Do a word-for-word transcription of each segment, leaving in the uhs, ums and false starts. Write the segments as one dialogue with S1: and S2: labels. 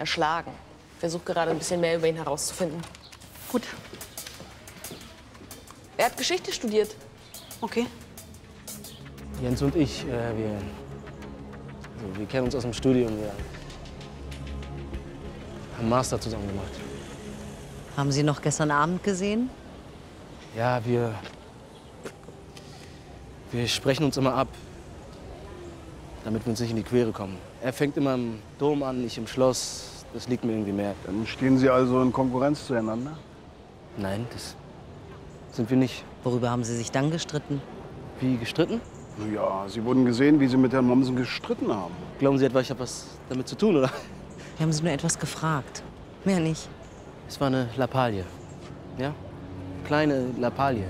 S1: erschlagen. Ich versuche gerade ein bisschen mehr über ihn herauszufinden.
S2: Gut.
S1: Er hat Geschichte studiert.
S2: Okay.
S3: Jens und ich, äh, wir, also wir kennen uns aus dem Studium. Wir haben Master zusammen gemacht.
S4: Haben Sie noch gestern Abend gesehen?
S3: Ja, wir, wir sprechen uns immer ab, damit wir uns nicht in die Quere kommen. Er fängt immer im Dom an, ich im Schloss. Das liegt mir irgendwie mehr.
S5: Dann stehen Sie also in Konkurrenz zueinander?
S3: Nein, das sind wir nicht.
S4: Worüber haben Sie sich dann gestritten?
S3: Wie, gestritten?
S5: Ja, Sie wurden gesehen, wie Sie mit Herrn Mommsen gestritten haben.
S3: Glauben Sie etwa, ich habe was damit zu tun, oder?
S4: Wir haben Sie nur etwas gefragt. Mehr nicht.
S3: Es war eine Lappalie. Ja? Kleine Lappalie.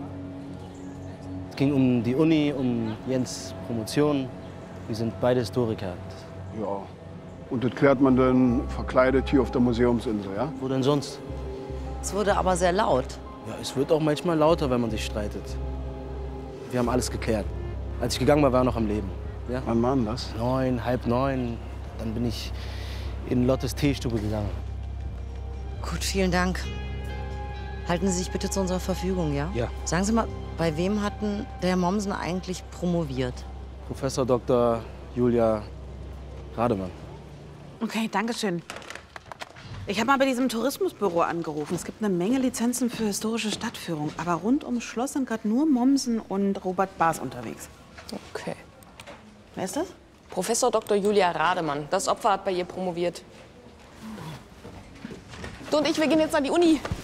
S3: Es ging um die Uni, um Jens' Promotion. Wir sind beide Historiker.
S5: Ja. Und das klärt man dann verkleidet hier auf der Museumsinsel, ja?
S3: Wo denn sonst?
S4: Es wurde aber sehr laut.
S3: Ja, es wird auch manchmal lauter, wenn man sich streitet. Wir haben alles geklärt. Als ich gegangen war, war er noch am Leben. Ja?
S5: Wann war denn das?
S3: Neun, halb neun. Dann bin ich in Lottes Teestube gegangen.
S4: Gut, vielen Dank. Halten Sie sich bitte zu unserer Verfügung, ja?
S3: Ja.
S4: Sagen Sie mal, bei wem hatten der Herr Mommsen eigentlich promoviert?
S3: Professor Doktor Julia Rademann.
S2: Okay, danke schön. Ich habe mal bei diesem Tourismusbüro angerufen. Es gibt eine Menge Lizenzen für historische Stadtführung. Aber rund ums Schloss sind gerade nur Mommsen und Robert Baas unterwegs.
S1: Okay.
S2: Wer ist das?
S1: Professor Doktor Julia Rademann. Das Opfer hat bei ihr promoviert. Du und ich, wir gehen jetzt an die Uni.